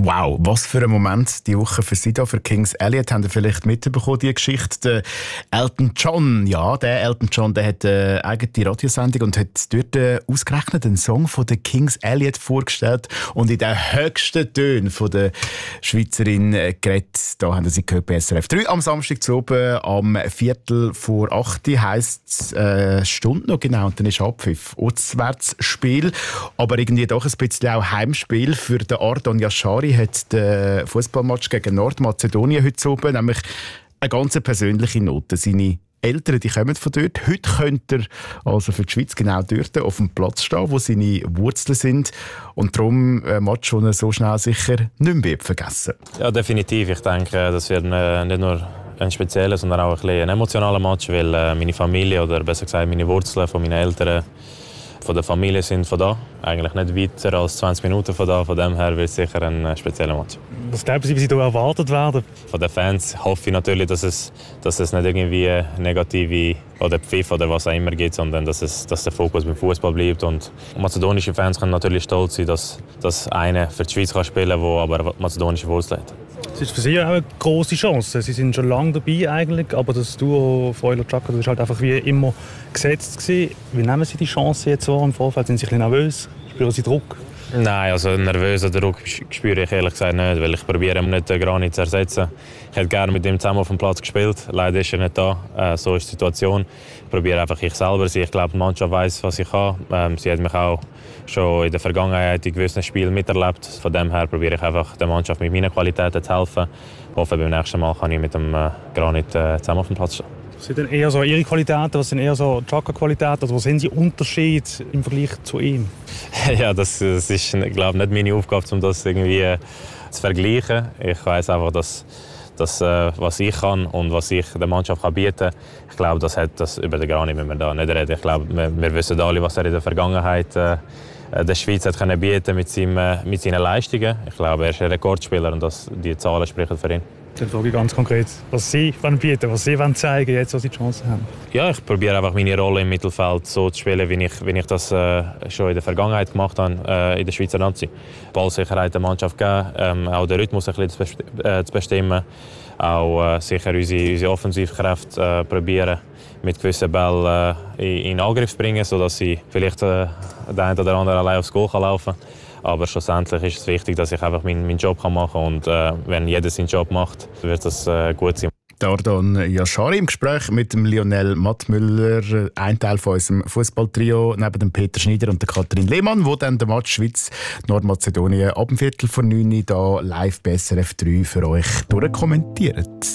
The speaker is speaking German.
Wow, was für ein Moment die Woche für Sie da, für Kings Elliot. Haben Sie vielleicht mitbekommen, die Geschichte? Der Elton John, der Elton John, der hat eine eigene Radiosendung und hat dort ausgerechnet einen Song von der Kings Elliot vorgestellt und in den höchsten Tönen von der Schweizerin geredet. Da haben Sie gehört bei SRF 3 am Samstag zu oben, am 7:45 heisst es Stunde noch genau und dann ist Abpfiff. Auswärtsspiel, aber irgendwie doch ein bisschen auch Heimspiel für den Ardon Yashari hat den Fußballmatch gegen Nordmazedonien heute oben, nämlich eine ganz persönliche Note. Seine Eltern, die kommen von dort. Heute könnte er also für die Schweiz genau dort auf dem Platz stehen, wo seine Wurzeln sind. Und darum ein Match, den er so schnell sicher nicht mehr vergessen wird. Ja, definitiv. Ich denke, das wird nicht nur ein spezieller, sondern auch ein emotionaler Match, weil meine Familie, oder besser gesagt meine Wurzeln von meinen Eltern, von der Familie sind von da. Eigentlich nicht weiter als 20 Minuten von da. Von dem her wird es sicher ein spezieller Match. Was glauben Sie, wie Sie da erwartet werden? Von den Fans hoffe ich natürlich, dass es nicht irgendwie negative oder Pfiff oder was auch immer gibt, sondern dass der Fokus beim Fußball bleibt. Und mazedonische Fans können natürlich stolz sein, dass einer für die Schweiz spielen kann, der aber mazedonische Wurzeln hat. Es ist für Sie auch eine grosse Chance. Sie sind schon lange dabei eigentlich, aber das Duo Freuler-Chaka ist halt einfach wie immer gesetzt gewesen. Wie nehmen Sie die Chance jetzt so im Vorfeld? Sind Sie ein bisschen nervös? Spüren Sie Druck? Nein, also nervösen Druck spüre ich ehrlich gesagt nicht, weil ich probiere nicht Granit zu ersetzen. Ich hätte gerne mit ihm zusammen auf dem Platz gespielt. Leider ist er nicht da. So ist die Situation. Ich probiere einfach ich selber sein. Ich glaube, die Mannschaft weiss, was ich kann. Sie hat mich auch schon in der Vergangenheit in gewissen Spielen miterlebt. Von dem her probiere ich einfach der Mannschaft mit meinen Qualitäten zu helfen. Ich hoffe, beim nächsten Mal kann ich mit dem Granit zusammen auf dem Platz stehen. Was sind denn eher so Ihre Qualitäten, was sind eher so Chaka-Qualitäten? Also was sind Sie Unterschied im Vergleich zu ihm? Ja, das ist, glaube ich, nicht meine Aufgabe, um das irgendwie zu vergleichen. Ich weiss einfach, dass was ich kann und was ich der Mannschaft bieten kann, ich glaube, das über den Granit müssen wir da nicht reden. Ich glaube, wir wissen alle, was er in der Vergangenheit der Schweiz hat können bieten mit seinen Leistungen. Ich glaube, er ist ein Rekordspieler und die Zahlen sprechen für ihn. Dann frage ich ganz konkret, was Sie bieten, was Sie zeigen jetzt, wo Sie die Chance haben. Ja, ich probiere einfach meine Rolle im Mittelfeld so zu spielen, wie ich das schon in der Vergangenheit gemacht habe in der Schweizer Nazi. Ballsicherheit der Mannschaft geben, auch den Rhythmus ein bisschen zu bestimmen, auch sicher unsere Offensivkräfte probieren mit gewissen Bällen in Angriff zu bringen, sodass sie vielleicht der eine oder andere allein aufs Goal laufen kann. Aber schlussendlich ist es wichtig, dass ich einfach meinen Job machen kann. Und wenn jeder seinen Job macht, wird das gut sein. Ardon Yashari im Gespräch mit dem Lionel Mattmüller, ein Teil von unserem Fußballtrio, neben dem Peter Schneider und der Katrin Lehmann, wo dann der Match Schweiz-Nordmazedonien ab dem 8:45 hier live bei SRF 3 für euch durchkommentiert.